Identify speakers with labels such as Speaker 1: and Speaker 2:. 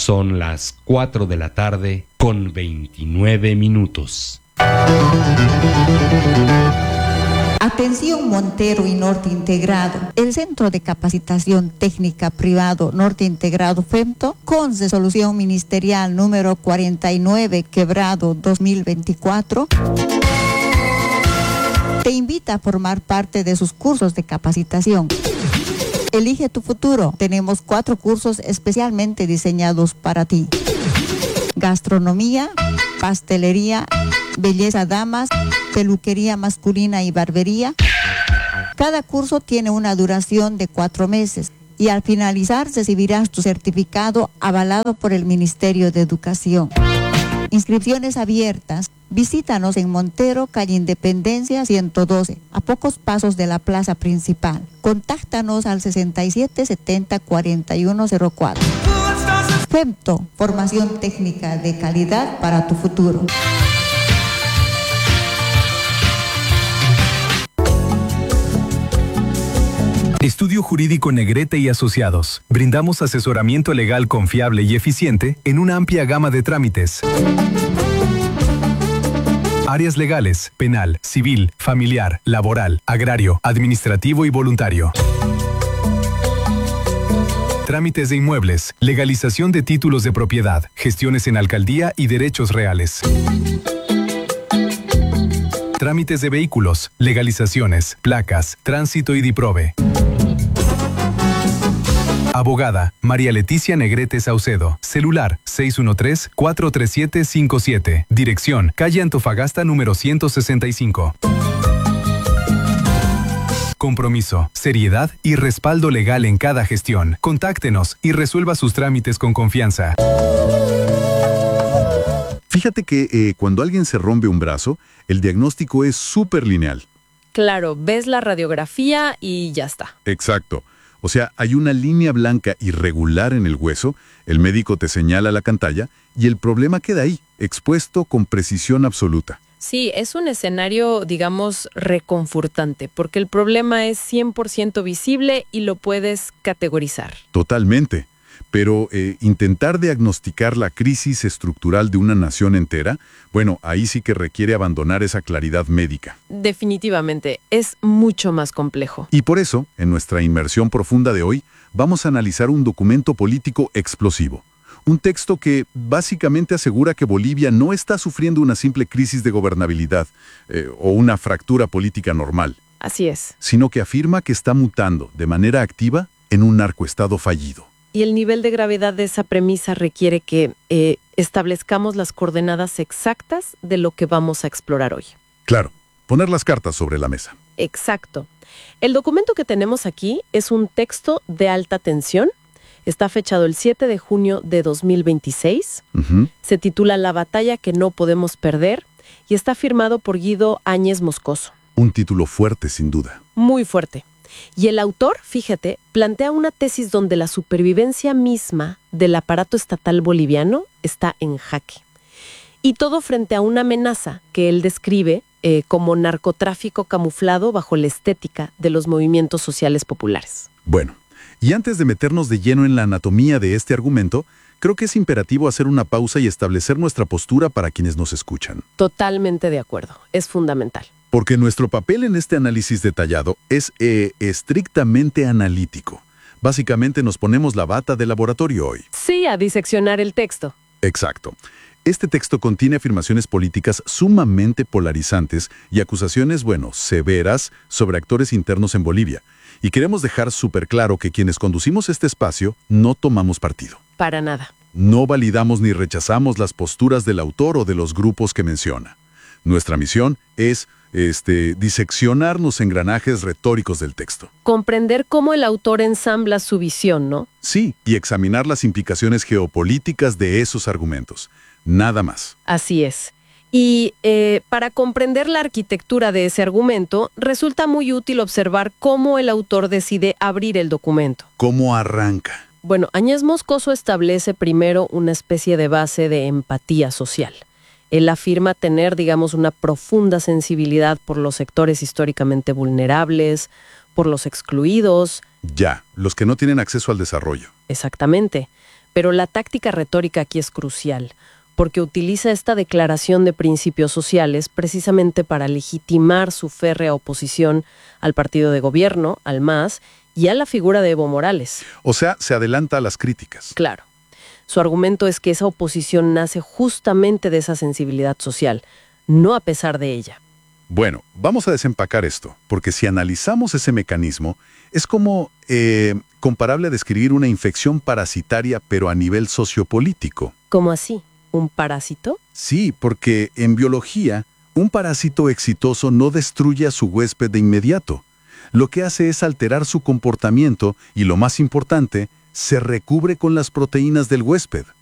Speaker 1: Son las 4 de la tarde con 29 minutos.
Speaker 2: Atención Montero y Norte Integrado. El Centro de Capacitación Técnica Privado Norte Integrado FEMTO, con resolución ministerial número 49/2024, te invita a formar parte de sus cursos de capacitación. Elige tu futuro. Tenemos 4 cursos especialmente diseñados para ti: gastronomía, pastelería, belleza damas, peluquería masculina y barbería. Cada curso tiene una duración de 4 meses y al finalizar recibirás tu certificado avalado por el Ministerio de Educación. Inscripciones abiertas. Visítanos en Montero, calle Independencia 112, a pocos pasos de la plaza principal. Contáctanos al 6770-4104. FEMTO, formación técnica de calidad para tu futuro.
Speaker 3: Estudio Jurídico Negrete y Asociados. Brindamos asesoramiento legal confiable y eficiente en una amplia gama de trámites. Áreas legales: penal, civil, familiar, laboral, agrario, administrativo y voluntario. Trámites de inmuebles, legalización de títulos de propiedad, gestiones en alcaldía y derechos reales. Trámites de vehículos, legalizaciones, placas, tránsito y DIPROVE. Abogada María Leticia Negrete Saucedo. Celular 613-43757. Dirección: calle Antofagasta número 165. Compromiso, seriedad y respaldo legal en cada gestión. Contáctenos y resuelva sus trámites con confianza.
Speaker 4: Fíjate que cuando alguien se rompe un brazo, el diagnóstico es súper lineal.
Speaker 5: Claro, ves la radiografía y ya está.
Speaker 4: Exacto. O sea, hay una línea blanca irregular en el hueso, el médico te señala la pantalla y el problema queda ahí, expuesto con precisión absoluta.
Speaker 5: Sí, es un escenario, digamos, reconfortante, porque el problema es 100% visible y lo puedes categorizar.
Speaker 4: Totalmente. Pero intentar diagnosticar la crisis estructural de una nación entera, bueno, ahí sí que requiere abandonar esa claridad médica.
Speaker 5: Definitivamente, es mucho más complejo.
Speaker 4: Y por eso, en nuestra inmersión profunda de hoy, vamos a analizar un documento político explosivo. Un texto que básicamente asegura que Bolivia no está sufriendo una simple crisis de gobernabilidad o una fractura política normal.
Speaker 5: Así es.
Speaker 4: Sino que afirma que está mutando de manera activa en un narcoestado fallido.
Speaker 5: Y el nivel de gravedad de esa premisa requiere que establezcamos las coordenadas exactas de lo que vamos a explorar hoy.
Speaker 4: Claro, poner las cartas sobre la mesa.
Speaker 5: Exacto. El documento que tenemos aquí es un texto de alta tensión. Está fechado el 7 de junio de 2026. Se titula La batalla que no podemos perder y está firmado por Guido Áñez Moscoso.
Speaker 4: Un título fuerte, sin duda.
Speaker 5: Muy fuerte. Y el autor, fíjate, plantea una tesis donde la supervivencia misma del aparato estatal boliviano está en jaque. Y todo frente a una amenaza que él describe como narcotráfico camuflado bajo la estética de los movimientos sociales populares.
Speaker 4: Bueno, y antes de meternos de lleno en la anatomía de este argumento, creo que es imperativo hacer una pausa y establecer nuestra postura para quienes nos escuchan.
Speaker 5: Totalmente de acuerdo, es fundamental.
Speaker 4: Porque nuestro papel en este análisis detallado es estrictamente analítico. Básicamente nos ponemos la bata de laboratorio hoy.
Speaker 5: Sí, a diseccionar el texto.
Speaker 4: Exacto. Este texto contiene afirmaciones políticas sumamente polarizantes y acusaciones, severas sobre actores internos en Bolivia. Y queremos dejar súper claro que quienes conducimos este espacio no tomamos partido.
Speaker 5: Para nada.
Speaker 4: No validamos ni rechazamos las posturas del autor o de los grupos que menciona. Nuestra misión es diseccionar los engranajes retóricos del texto.
Speaker 5: Comprender cómo el autor ensambla su visión, ¿no?
Speaker 4: Sí, y examinar las implicaciones geopolíticas de esos argumentos. Nada más.
Speaker 5: Así es. Y para comprender la arquitectura de ese argumento, resulta muy útil observar cómo el autor decide abrir el documento.
Speaker 4: ¿Cómo arranca?
Speaker 5: Bueno, Áñez Moscoso establece primero una especie de base de empatía social. Él afirma tener, digamos, una profunda sensibilidad por los sectores históricamente vulnerables, por los excluidos.
Speaker 4: Ya, los que no tienen acceso al desarrollo.
Speaker 5: Exactamente. Pero la táctica retórica aquí es crucial, porque utiliza esta declaración de principios sociales precisamente para legitimar su férrea oposición al partido de gobierno, al MAS, y a la figura de Evo Morales.
Speaker 4: O sea, se adelanta a las críticas.
Speaker 5: Claro. Su argumento es que esa oposición nace justamente de esa sensibilidad social, no a pesar de ella.
Speaker 4: Bueno, vamos a desempacar esto, porque si analizamos ese mecanismo, es como comparable a describir una infección parasitaria, pero a nivel sociopolítico.
Speaker 5: ¿Cómo así? ¿Un parásito?
Speaker 4: Sí, porque en biología, un parásito exitoso no destruye a su huésped de inmediato. Lo que hace es alterar su comportamiento y, lo más importante, se recubre con las proteínas del huésped.